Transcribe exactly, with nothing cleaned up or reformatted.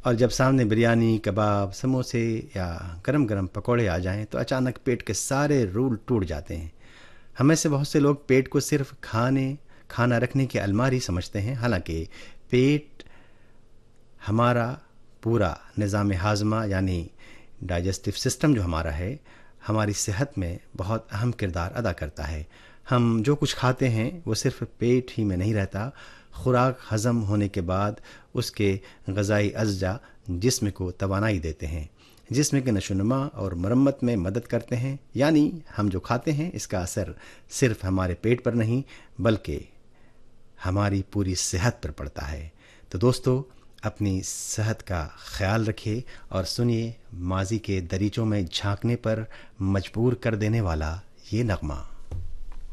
और जब सामने बिरयानी, कबाब, समोसे या गरम गरम पकौड़े आ जाएं तो अचानक पेट के सारे रूल टूट जाते हैं। हमें से बहुत से लोग पेट को सिर्फ खाने खाना रखने की अलमारी समझते हैं, हालांकि पेट हमारा पूरा निज़ाम हाजमा यानी डाइजेस्टिव सिस्टम जो हमारा है, हमारी सेहत में बहुत अहम किरदार अदा करता है। हम जो कुछ खाते हैं वो सिर्फ पेट ही में नहीं रहता। खुराक हज़म होने के बाद उसके ग़ज़ाई अज्जा जिस्म को तवानाई देते हैं, जिस्म के नशोनुमा और मरम्मत में मदद करते हैं। यानी हम जो खाते हैं इसका असर सिर्फ हमारे पेट पर नहीं बल्कि हमारी पूरी सेहत पर पड़ता है। तो दोस्तों, अपनी सेहत का ख्याल रखिए और सुनिए माजी के दरीचों में झांकने पर मजबूर कर देने वाला ये नगमा।